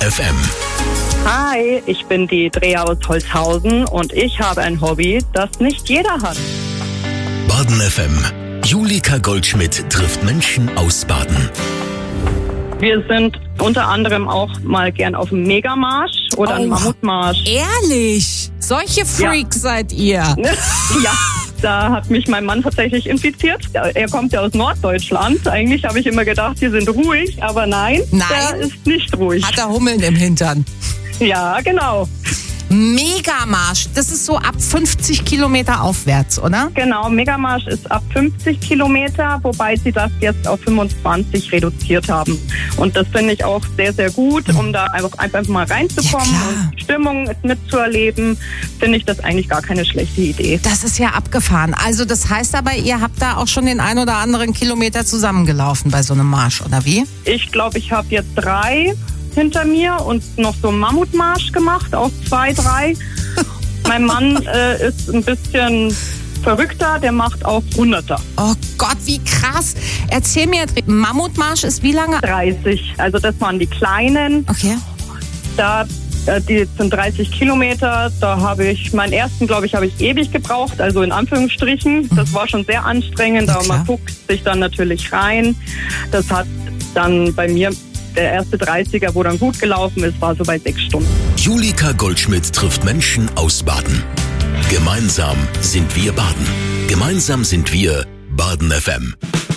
FM. Hi, ich bin die Drea aus Holzhausen und ich habe ein Hobby, das nicht jeder hat. Baden FM. Julika Goldschmidt trifft Menschen aus Baden. Wir sind unter anderem auch mal gern auf dem Megamarsch oder einem Mammutmarsch. Ehrlich? Solche Freaks seid ihr? Ja, da hat mich mein Mann tatsächlich infiziert. Er kommt ja aus Norddeutschland. Eigentlich habe ich immer gedacht, die sind ruhig, aber nein, der ist nicht ruhig. Hat er Hummeln im Hintern? Ja, genau. Megamarsch, das ist so ab 50 Kilometer aufwärts, oder? Genau, Megamarsch ist ab 50 Kilometer, wobei sie das jetzt auf 25 reduziert haben. Und das finde ich auch sehr, sehr gut, um da einfach mal reinzukommen und die Stimmung mitzuerleben, finde ich das eigentlich gar keine schlechte Idee. Das ist ja abgefahren. Also das heißt aber, ihr habt da auch schon den ein oder anderen Kilometer zusammengelaufen bei so einem Marsch, oder wie? Ich glaube, ich habe jetzt 3 hinter mir und noch so einen Mammutmarsch gemacht, auch 2, 3. Mein Mann ist ein bisschen verrückter, der macht auch 100er. Oh Gott, wie krass. Erzähl mir, Mammutmarsch ist wie lange? 30, also das waren die kleinen. Okay. Die sind 30 Kilometer, da habe ich, meinen ersten, glaube ich, habe ich ewig gebraucht, also in Anführungsstrichen. Das war schon sehr anstrengend, aber man guckt sich dann natürlich rein. Das hat dann bei mir, der erste 30er, wo dann gut gelaufen ist, war so bei 6 Stunden. Julika Goldschmidt trifft Menschen aus Baden. Gemeinsam sind wir Baden. Gemeinsam sind wir Baden FM.